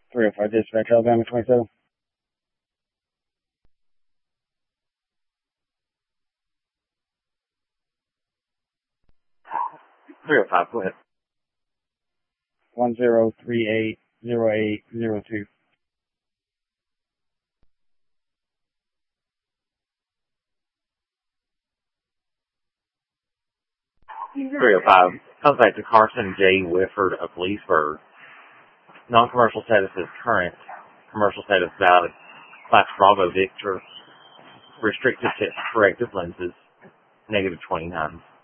305 Dispatch, Alabama 27. 305, go ahead. 10380802. 305, contact to Carson J. Whifford of Leesburg. Non-commercial status is current. Commercial status valid. Class Bravo Victor. Restricted to corrective lenses. -29.